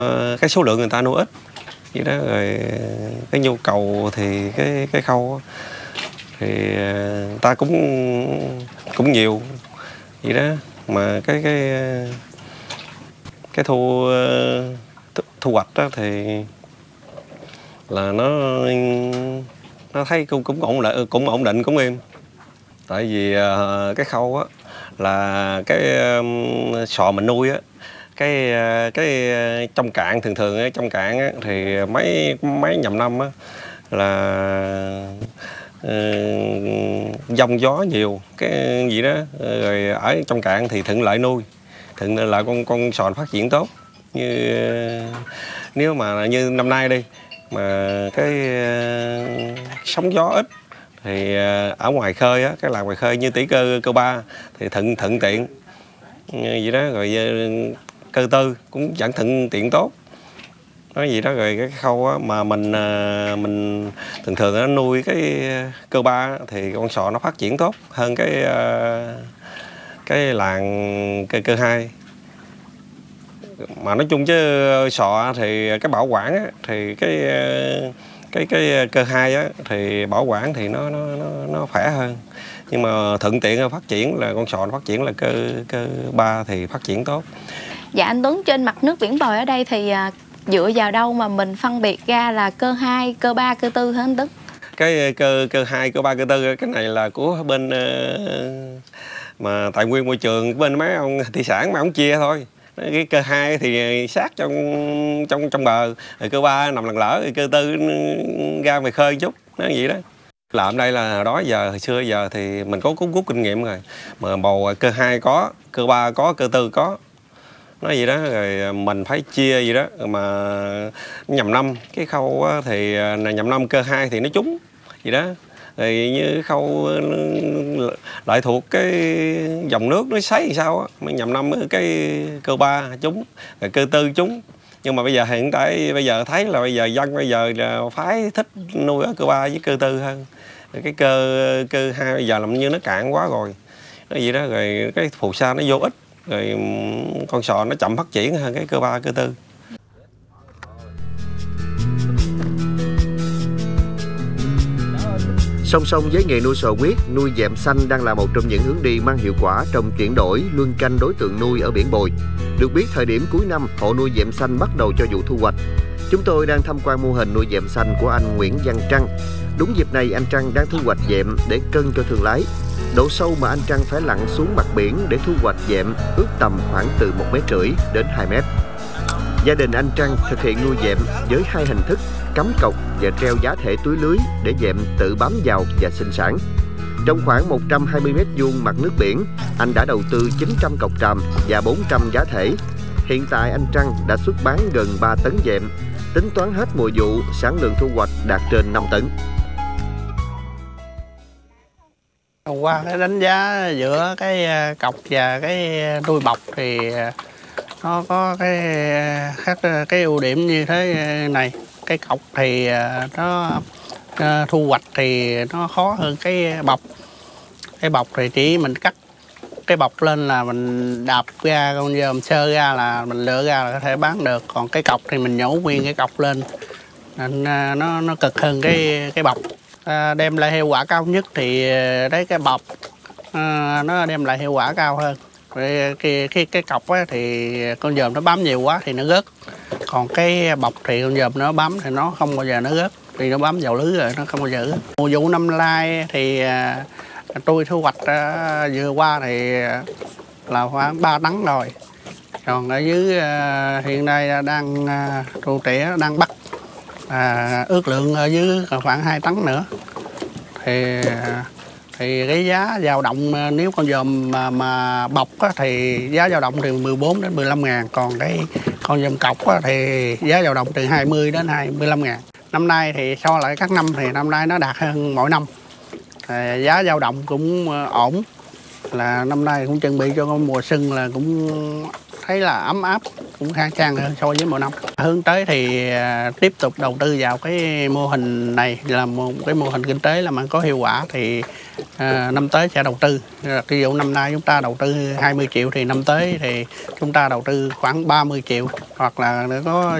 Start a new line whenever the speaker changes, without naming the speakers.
Cái số lượng người ta nuôi ít vậy đó, rồi cái nhu cầu thì cái khâu thì ta cũng nhiều vậy đó, mà cái thu hoạch đó thì là nó thấy cũng ổn định cũng êm. Tại vì cái khâu á là cái sò mình nuôi á, cái trong cạn thường á, trong cạn á, thì mấy nhầm năm á là giông gió nhiều cái gì đó, rồi ở trong cạn thì thuận lợi nuôi, thuận lợi con sò phát triển tốt. Như nếu mà như năm nay đi mà cái sóng gió ít thì ở ngoài khơi á, cái làng ngoài khơi như tỷ cơ 3 thì thuận tiện vậy đó, rồi cơ tư cũng vẫn thuận tiện tốt nói gì đó. Rồi cái khâu á, mà mình thường nó nuôi cái cơ 3 thì con sò nó phát triển tốt hơn cái làng cơ 2. Mà nói chung chứ sò thì cái bảo quản á, thì cái cơ 2 á thì bảo quản thì nó khỏe hơn, nhưng mà thuận tiện phát triển là con sò nó phát triển là cơ 3 thì phát triển tốt.
Dạ anh Tuấn, trên mặt nước Biển Bồi ở đây thì dựa vào đâu mà mình phân biệt ra là cơ 2, cơ 3, cơ 4 hả anh Tuấn?
Cái cơ 2, cơ 3, cơ 4 cái này là của bên mà tài nguyên môi trường, bên mấy ông thủy sản mà ông chia thôi. Cái cơ 2 thì sát trong bờ, rồi cơ 3 nằm lặn lỡ, rồi cơ 4 ra ngoài khơi chút, nó vậy đó. Làm đây là đó giờ hồi xưa giờ thì mình có rút kinh nghiệm rồi, mà bầu cơ 2 có, cơ 3 có, cơ 4 có, nói gì đó, rồi mình phải chia gì đó. Mà nhầm năm cái khâu thì nhầm năm cơ 2 thì nó trúng gì đó, thì như khâu lại thuộc cái dòng nước nó sấy thì sao á, mới nhầm năm cái cơ 3 trúng, rồi cơ 4 trúng. Nhưng mà bây giờ hiện tại bây giờ thấy là bây giờ dân bây giờ là phái thích nuôi ở cơ 3 với cơ 4 hơn. Rồi cái cơ 2 bây giờ làm như nó cạn quá rồi, nó gì đó, rồi cái phù sa nó vô ích, rồi con sò nó chậm phát triển hơn cái cơ 3, cơ 4.
Song song với nghề nuôi sò huyết, nuôi dẹm xanh đang là một trong những hướng đi mang hiệu quả trong chuyển đổi luân canh đối tượng nuôi ở Biển Bồi. Được biết thời điểm cuối năm, hộ nuôi dẹm xanh bắt đầu cho vụ thu hoạch. Chúng tôi đang tham quan mô hình nuôi dẹm xanh của anh Nguyễn Văn Trăng. Đúng dịp này anh Trăng đang thu hoạch dẹm để cân cho thương lái. Độ sâu mà anh Trăng phải lặn xuống mặt biển để thu hoạch dẹm ước tầm khoảng từ 1,5 m đến 2 m. Gia đình anh Trăng thực hiện nuôi dẹm với hai hình thức cắm cọc và treo giá thể túi lưới để dẹm tự bám vào và sinh sản. Trong khoảng 120 m² mặt nước biển, anh đã đầu tư 900 cọc tràm và 400 giá thể. Hiện tại anh Trăng đã xuất bán gần 3 tấn dẹm. Tính toán hết mùa vụ, sản lượng thu hoạch đạt trên 5 tấn.
Qua cái đánh giá giữa cái cọc và cái nuôi bọc thì nó có cái ưu điểm như thế này. Cái cọc thì nó thu hoạch thì nó khó hơn cái bọc. Cái bọc thì chỉ mình cắt cái bọc lên là mình đạp ra, con dòm sơ ra là mình lựa ra là có thể bán được. Còn cái cọc thì mình nhổ nguyên cái cọc lên nên nó cực hơn cái bọc. Đem lại hiệu quả cao nhất thì đấy cái bọc nó đem lại hiệu quả cao hơn. Khi cái cọc á, thì con dòm nó bám nhiều quá thì nó rớt. Còn cái bọc thì con dòm nó bám thì nó không bao giờ nó rớt, vì nó bám vào lưới rồi nó không bao giờ rớt. Mùa vụ năm nay thì tôi thu hoạch vừa qua thì là khoảng 3 tấn rồi. Còn ở dưới hiện nay đang trụ tỉa đang bắt, ước lượng ở dưới khoảng 2 tấn nữa. Thì cái giá dao động nếu con dòm mà bọc á, thì giá dao động từ 14 đến 15 ngàn. Còn cái con dòm cọc á, thì giá dao động từ 20 đến 25 ngàn. Năm nay thì so lại các năm thì năm nay nó đạt hơn mỗi năm. Giá dao động cũng ổn. Là năm nay cũng chuẩn bị cho con mùa xuân là cũng thấy là ấm áp. cũng khang trang hơn so với mỗi năm. Hướng tới thì tiếp tục đầu tư vào cái mô hình này là một cái mô hình kinh tế làm ăn có hiệu quả, thì năm tới sẽ đầu tư. Ví dụ năm nay chúng ta đầu tư 20 triệu thì năm tới thì chúng ta đầu tư khoảng 30 triệu, hoặc là có